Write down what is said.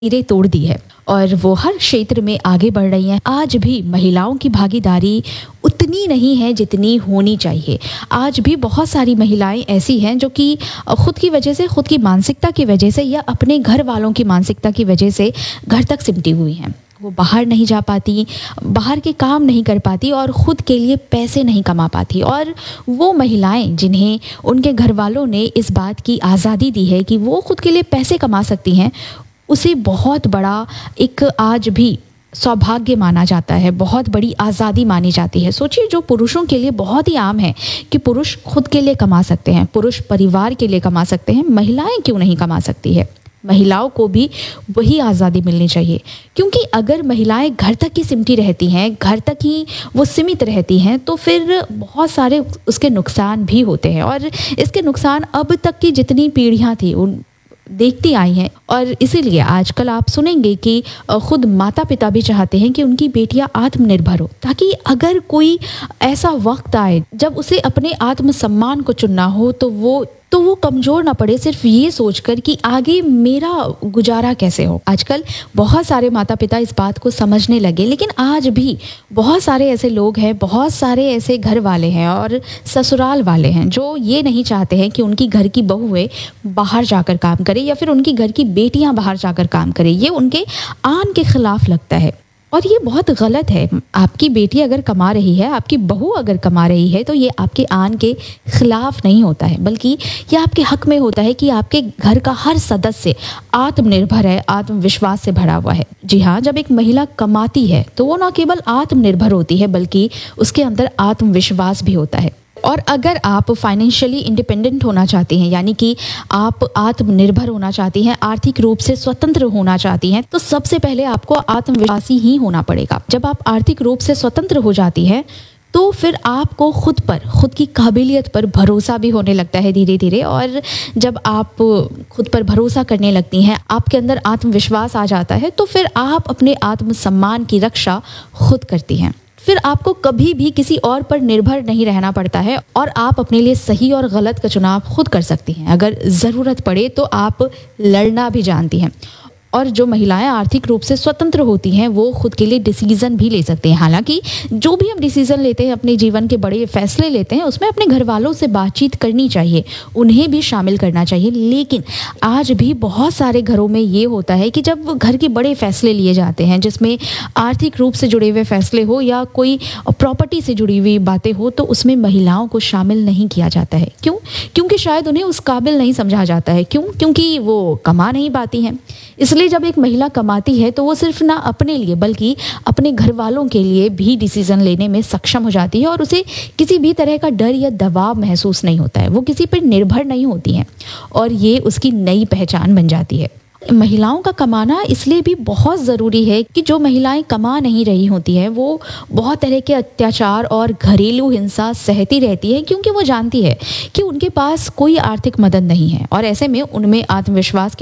नींवें तोड़ दी है और वो हर क्षेत्र में आगे बढ़ रही हैं। आज भी महिलाओं की भागीदारी उतनी नहीं है जितनी होनी चाहिए। आज भी बहुत सारी महिलाएं ऐसी हैं जो कि खुद की वजह से, खुद की मानसिकता की वजह से या अपने घर वालों की मानसिकता की वजह से घर तक सिमटी हुई हैं। वो बाहर नहीं जा पाती, बाहर के काम नहीं कर पाती और ख़ुद के लिए पैसे नहीं कमा पाती। और वो महिलाएं जिन्हें उनके घर वालों ने इस बात की आज़ादी दी है कि वो ख़ुद के लिए पैसे कमा सकती हैं, उसे बहुत बड़ा एक आज भी सौभाग्य माना जाता है, बहुत बड़ी आज़ादी मानी जाती है। सोचिए, जो पुरुषों के लिए बहुत ही आम है कि पुरुष खुद के लिए कमा सकते हैं, पुरुष परिवार के लिए कमा सकते हैं, महिलाएं क्यों नहीं कमा सकती है? महिलाओं को भी वही आज़ादी मिलनी चाहिए, क्योंकि अगर महिलाएं घर तक ही सिमटी रहती हैं, घर तक ही वो सीमित रहती हैं, तो फिर बहुत सारे उसके नुकसान भी होते हैं। और इसके नुकसान अब तक की जितनी पीढ़ियां थी उन देखती आई हैं। और इसीलिए आजकल आप सुनेंगे कि खुद माता पिता भी चाहते हैं कि उनकी बेटियां आत्मनिर्भर हो, ताकि अगर कोई ऐसा वक्त आए जब उसे अपने आत्मसम्मान को चुनना हो तो वो कमज़ोर ना पड़े सिर्फ ये सोचकर कि आगे मेरा गुजारा कैसे हो। आजकल बहुत सारे माता पिता इस बात को समझने लगे, लेकिन आज भी बहुत सारे ऐसे लोग हैं, बहुत सारे ऐसे घर वाले हैं और ससुराल वाले हैं जो ये नहीं चाहते हैं कि उनकी घर की बहुएं बाहर जाकर काम करें या फिर उनकी घर की बेटियां बाहर जाकर काम करें। ये उनके आन के खिलाफ लगता है और ये बहुत गलत है। आपकी बेटी अगर कमा रही है, आपकी बहू अगर कमा रही है, तो ये आपके आन के खिलाफ नहीं होता है, बल्कि ये आपके हक में होता है कि आपके घर का हर सदस्य आत्मनिर्भर है, आत्मविश्वास से भरा हुआ है। जी हाँ, जब एक महिला कमाती है तो वो न केवल आत्मनिर्भर होती है बल्कि उसके अंदर आत्मविश्वास भी होता है। और अगर आप फाइनेंशियली इंडिपेंडेंट होना चाहती हैं, यानी कि आप आत्मनिर्भर होना चाहती हैं, आर्थिक रूप से स्वतंत्र होना चाहती हैं, तो सबसे पहले आपको आत्मविश्वासी ही होना पड़ेगा। जब आप आर्थिक रूप से स्वतंत्र हो जाती हैं तो फिर आपको खुद की काबिलियत पर भरोसा भी होने लगता है धीरे धीरे। और जब आप खुद पर भरोसा करने लगती हैं, आपके अंदर आत्मविश्वास आ जाता है, तो फिर आप अपने आत्मसम्मान की रक्षा खुद करती हैं। फिर आपको कभी भी किसी और पर निर्भर नहीं रहना पड़ता है और आप अपने लिए सही और गलत का चुनाव खुद कर सकती हैं। अगर ज़रूरत पड़े तो आप लड़ना भी जानती हैं। और जो महिलाएं आर्थिक रूप से स्वतंत्र होती हैं वो खुद के लिए डिसीज़न भी ले सकते हैं। हालांकि जो भी हम डिसीज़न लेते हैं, अपने जीवन के बड़े फैसले लेते हैं, उसमें अपने घर वालों से बातचीत करनी चाहिए, उन्हें भी शामिल करना चाहिए। लेकिन आज भी बहुत सारे घरों में ये होता है कि जब घर के बड़े फैसले लिए जाते हैं, जिसमें आर्थिक रूप से जुड़े हुए फैसले हो या कोई प्रॉपर्टी से जुड़ी हुई बातें हो, तो उसमें महिलाओं को शामिल नहीं किया जाता है। क्यों? क्योंकि शायद उन्हें उस काबिल नहीं समझा जाता है। क्यों? क्योंकि वो कमा नहीं पाती हैं। इसलिए जब एक महिला कमाती है तो वो सिर्फ ना अपने लिए बल्कि अपने घर वालों के लिए भी डिसीजन लेने में सक्षम हो जाती है और उसे किसी भी तरह का डर या दबाव महसूस नहीं होता है। वो किसी पर निर्भर नहीं होती हैं और ये उसकी नई पहचान बन जाती है। महिलाओं का कमाना इसलिए भी बहुत ज़रूरी है कि जो महिलाएं कमा नहीं रही होती है वो बहुत तरह के अत्याचार और घरेलू हिंसा सहती रहती है, क्योंकि वो जानती है कि उनके पास कोई आर्थिक मदद नहीं है और ऐसे में उनमें आत्मविश्वास